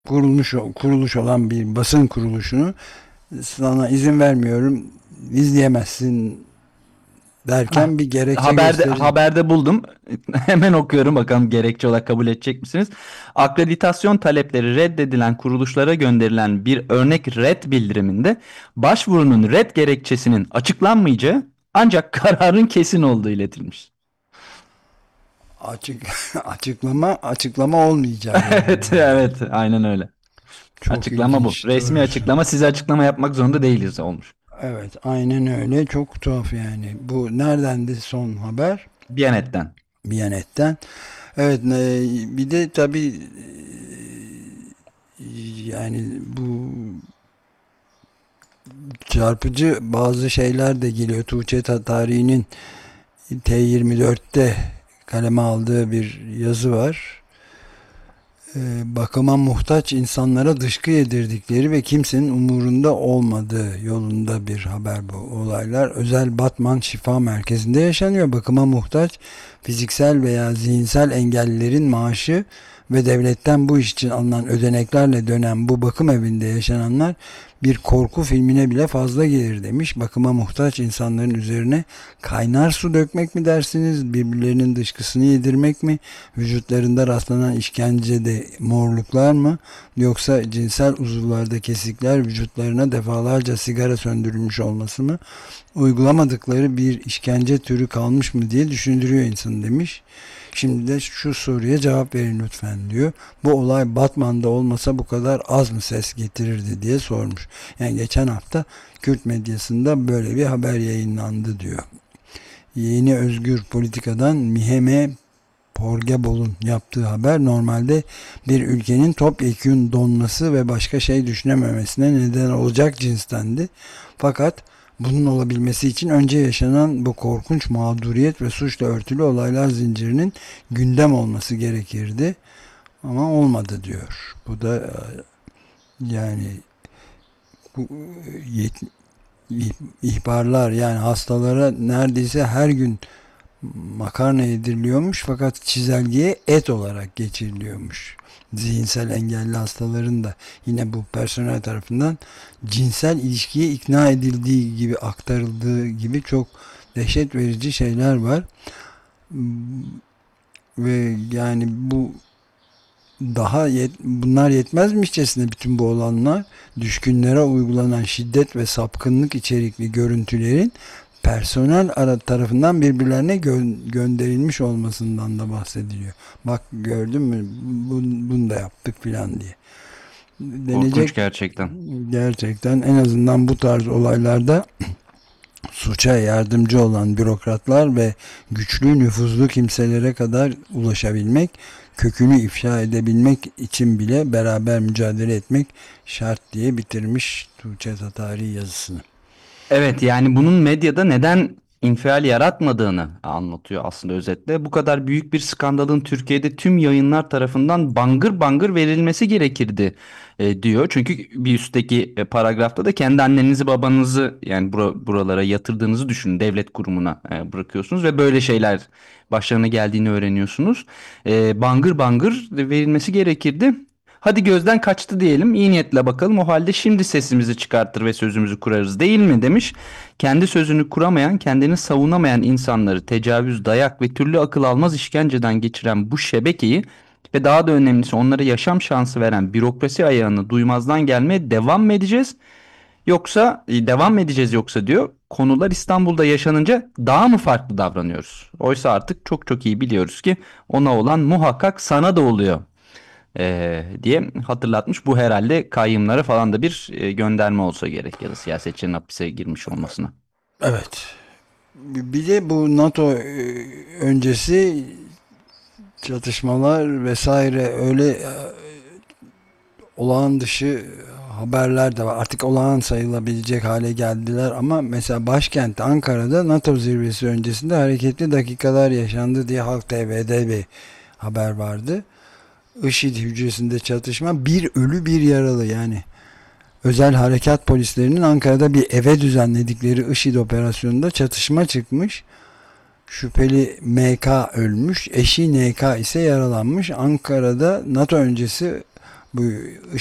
kuruluş olan bir basın kuruluşunu sana izin vermiyorum, izleyemezsin Ah, derken bir gerekçe haberde gösterin. haberde buldum. Hemen okuyorum bakalım gerekçe olarak kabul edecek misiniz? Akreditasyon talepleri reddedilen kuruluşlara gönderilen bir örnek red bildiriminde başvurunun red gerekçesinin açıklanmayacağı ancak kararın kesin olduğu iletilmiş. Açık açıklama olmayacağı Evet, yani. evet, aynen öyle. Çok Açıklama bu. ilginç Resmi doğrusu. açıklama, size açıklama yapmak zorunda değiliz olmuş. Evet, aynen öyle. Çok tuhaf yani. Bu neredendi son haber? Biyanet'ten. Biyanet'ten. Evet, bir de tabii yani bu çarpıcı bazı şeyler de geliyor. Tuğçe Tatari'nin T24'te kaleme aldığı bir yazı var. Bakıma muhtaç insanlara dışkı yedirdikleri ve kimsenin umurunda olmadığı yolunda bir haber bu olaylar. Özel Batman Şifa Merkezi'nde yaşanıyor. Bakıma muhtaç fiziksel veya zihinsel engellilerin maaşı ve devletten bu iş için alınan ödeneklerle dönen bu bakım evinde yaşananlar bir korku filmine bile fazla gelir demiş. Bakıma muhtaç insanların üzerine kaynar su dökmek mi dersiniz? Birbirlerinin dışkısını yedirmek mi? Vücutlarında rastlanan işkencede morluklar mı? Yoksa cinsel uzuvlarda kesikler, vücutlarına defalarca sigara söndürülmüş olması mı? Uygulamadıkları bir işkence türü kalmış mı diye düşündürüyor insanı demiş. Şimdi de şu soruya cevap verin lütfen diyor. Bu olay Batman'da olmasa bu kadar az mı ses getirirdi diye sormuş. Yani geçen hafta Kürt medyasında böyle bir haber yayınlandı diyor. Yeni Özgür Politika'dan Miheme Porgebol'un yaptığı haber normalde bir ülkenin topyekün donması ve başka şey düşünememesine neden olacak cinstendi. Fakat bunun olabilmesi için önce yaşanan bu korkunç mağduriyet ve suçla örtülü olaylar zincirinin gündem olması gerekirdi. Ama olmadı diyor. Bu da yani bu ihbarlar yani hastalara neredeyse her gün makarna yediriliyormuş fakat çizelgeye et olarak geçiriliyormuş. Zihinsel engelli hastaların da yine bu personel tarafından cinsel ilişkiye ikna edildiği gibi aktarıldığı gibi çok dehşet verici şeyler var. Ve yani bunlar yetmezmişçesine bütün bu olanlar düşkünlere uygulanan şiddet ve sapkınlık içerikli görüntülerin personel tarafından birbirlerine gönderilmiş olmasından da bahsediliyor. Bak gördün mü bunu da yaptık filan diye. Korkunç Denecek gerçekten. gerçekten en azından bu tarz olaylarda suça yardımcı olan bürokratlar ve güçlü nüfuzlu kimselere kadar ulaşabilmek, kökünü ifşa edebilmek için bile beraber mücadele etmek şart diye bitirmiş Tuğçe Tatari yazısını. Evet, yani bunun medyada neden infial yaratmadığını anlatıyor aslında özetle. Bu kadar büyük bir skandalın Türkiye'de tüm yayınlar tarafından bangır bangır verilmesi gerekirdi diyor. Çünkü bir üstteki paragrafta da kendi annenizi babanızı yani buralara yatırdığınızı düşünün, devlet kurumuna bırakıyorsunuz ve böyle şeyler başlarına geldiğini öğreniyorsunuz. Bangır bangır verilmesi gerekirdi. Hadi gözden kaçtı diyelim. İyi niyetle bakalım. O halde şimdi sesimizi çıkartır ve sözümüzü kurarız değil mi demiş. Kendi sözünü kuramayan, kendini savunamayan insanları tecavüz, dayak ve türlü akıl almaz işkenceden geçiren bu şebekeyi ve daha da önemlisi onlara yaşam şansı veren bürokrasi ayağını duymazdan gelmeye devam mı edeceğiz? Yoksa devam mı edeceğiz yoksa diyor. Konular İstanbul'da yaşanınca daha mı farklı davranıyoruz? Oysa artık çok çok iyi biliyoruz ki ona olan muhakkak sana da oluyor diye hatırlatmış. Bu herhalde kayyımlara falan da bir gönderme olsa gerek ya da siyasetçinin hapise girmiş olmasına. Evet. Bir de bu NATO öncesi çatışmalar vesaire öyle olağan dışı haberler de var. Artık olağan sayılabilecek hale geldiler ama mesela başkent Ankara'da NATO zirvesi öncesinde hareketli dakikalar yaşandı diye Halk TV'de bir haber vardı. IŞİD hücresinde çatışma, bir ölü bir yaralı yani. Özel harekat polislerinin Ankara'da bir eve düzenledikleri IŞİD operasyonunda çatışma çıkmış. Şüpheli MK ölmüş, eşi NK ise yaralanmış. Ankara'da NATO öncesi Bu